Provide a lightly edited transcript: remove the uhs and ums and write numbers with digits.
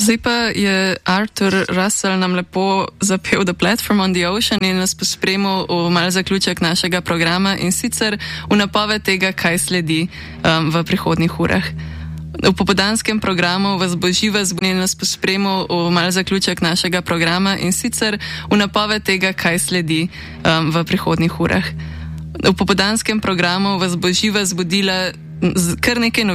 Zdaj pa je Arthur Russell nam lepo zapel The Platform on the Ocean in nas pospremil v mal zaključek našega programa in sicer v napoved tega, kaj sledi v prihodnjih urah. V popoldanskem programu vas bo živa zbudila in nas pospremil v mal zaključek našega programa in sicer v napoved tega, kaj sledi v prihodnjih urah. V popoldanskem programu vas bo živa zbudila kar nekaj novic.